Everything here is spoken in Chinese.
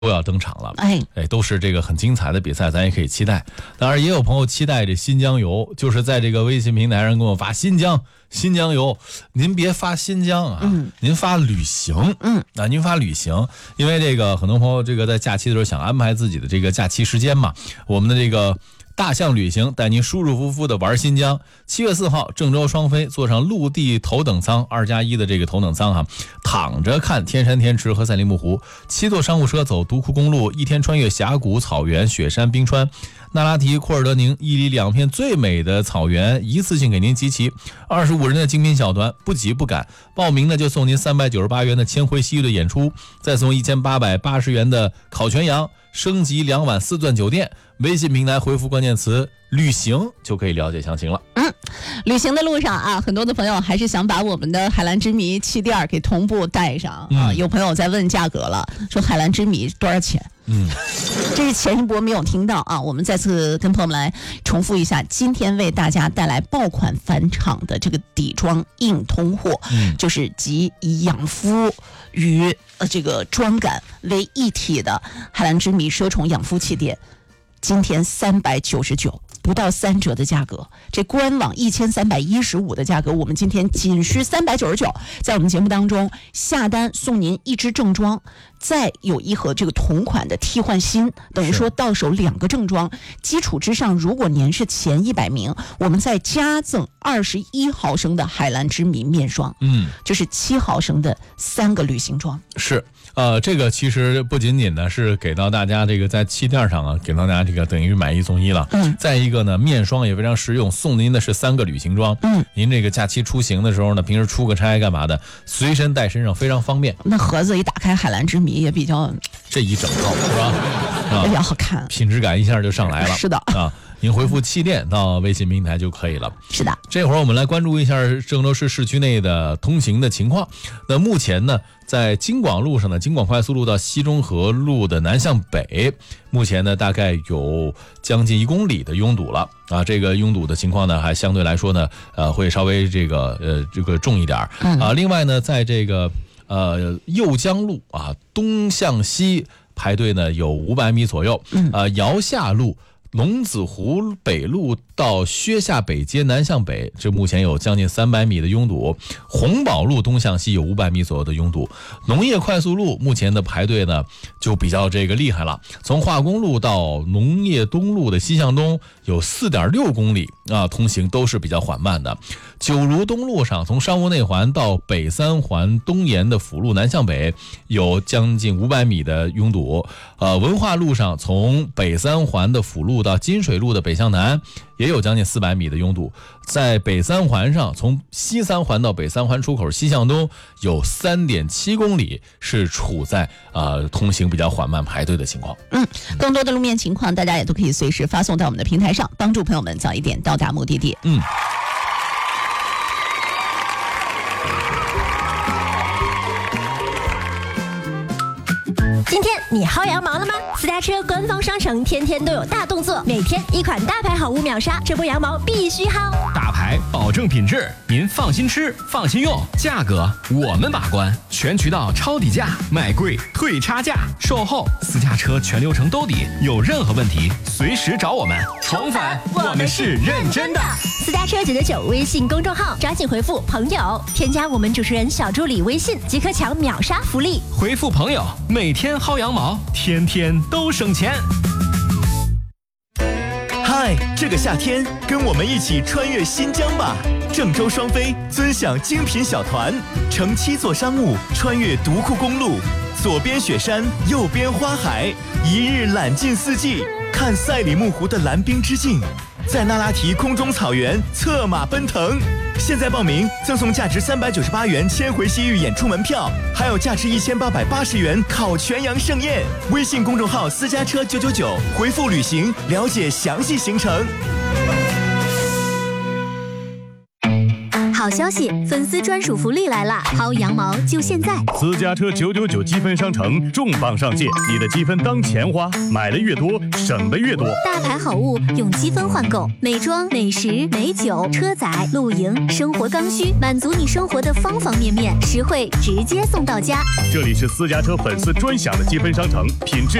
都要登场了，都是这个很精彩的比赛，咱也可以期待。当然，也有朋友期待这新疆游，就是在这个微信平台上给我发新疆游，您别发新疆啊，您发旅行，您发旅行，因为这个很多朋友这个在假期的时候想安排自己的这个假期时间嘛，我们的这个大象旅行带您舒舒服服的玩新疆。7月4号，郑州双飞，坐上陆地头等舱2+1的这个头等舱哈，躺着看天山天池和赛里木湖，7座商务车走独库公路，一天穿越峡谷、草原、雪山、冰川、那拉提、库尔德宁、伊犁2片最美的草原，一次性给您集齐。25人的精品小团，不挤不赶，报名呢就送您398元的千回西域的演出，再送1880元的烤全羊，升级2晚4钻酒店。微信平台回复关键词旅行就可以了解详情了。 旅行的路上啊，很多的朋友还是想把我们的海蓝之谜气垫给同步带上啊。有朋友在问价格了，说海蓝之谜多少钱？这是前一波没有听到啊，我们再次跟朋友们来重复一下，今天为大家带来爆款返场的这个底妆硬通货，就是集养肤与这个妆感为一体的海蓝之谜奢宠养肤气垫，今天399。不到3折的价格，这官网1315的价格，我们今天仅需399，在我们节目当中下单送您1支正装，再有一盒这个同款的替换新，等于说到手2个正装。基础之上，如果您是前100名，我们再加赠21毫升的海蓝之谜面霜，就是7毫升的3个旅行装。 是。这个其实不仅仅呢是给到大家这个在气垫上啊，给到大家这个等于买1送1了。再一个呢，面霜也非常实用，送您的是3个旅行装。您这个假期出行的时候呢，平时出个差干嘛的，随身带身上非常方便。 那盒子一打开，海蓝之谜也比较这一整套是吧？ 比较好看， 品质感一下就上来了。 是的啊。您回复气垫到微信平台就可以了。 是的， 这会儿我们来关注一下郑州市市区内的通行的情况。那目前呢，在京广路上的京广快速路到西中河路的南向北，目前呢大概有将近1公里的拥堵了啊。这个拥堵的情况呢，还相对来说呢，会稍微这个重一点啊。另外呢，在这个右江路啊东向西排队呢有500米左右，尧下路。龙子湖北路到薛下北街南向北，这目前有将近300米的拥堵。红宝路东向西有500米左右的拥堵。农业快速路目前的排队呢就比较这个厉害了，从化工路到农业东路的西向东有4.6公里啊，通行都是比较缓慢的。九如东路上从商务内环到北三环东沿的辅路南向北有将近500米的拥堵。文化路上从北三环的辅路到金水路的北向南也有将近400米的拥堵。在北三环上，从西三环到北三环出口西向东有3.7公里是处在通行比较缓慢排队的情况。 更多的路面情况大家也都可以随时发送到我们的平台上，帮助朋友们早一点到达目的地。 今天你薅羊毛了吗？私家车官方商城天天都有大动作，每天1款大牌好物秒杀，这波羊毛必须薅。 大牌保证品质，您放心吃，放心用，价格我们把关，全渠道抄底价，卖贵退差价，售后私家车全流程兜底，有任何问题随时找我们。宠粉，我们是认真的。 私家车999微信公众号，抓紧回复朋友，添加我们主持人小助理微信即可抢秒杀福利。 回复朋友，每天薅羊毛，天天都省钱。 嗨，这个夏天跟我们一起穿越新疆吧！郑州双飞尊享精品小团，乘7座商务穿越独库公路，左边雪山，右边花海，一日览尽四季，看赛里木湖的蓝冰之境，在那拉提空中草原策马奔腾。现在报名赠送价值398元千回西域演出门票，还有价值1880元烤全羊盛宴。微信公众号私家车999，回复旅行了解详细行程。 好消息，粉丝专属福利来啦！薅羊毛就现在！ 私家车999积分商城重磅上线，你的积分当钱花，买的越多，省的越多。 大牌好物用积分换购，美妆、美食、美酒、车载、露营、生活刚需，满足你生活的方方面面，实惠直接送到家。 这里是私家车粉丝专享的积分商城，品质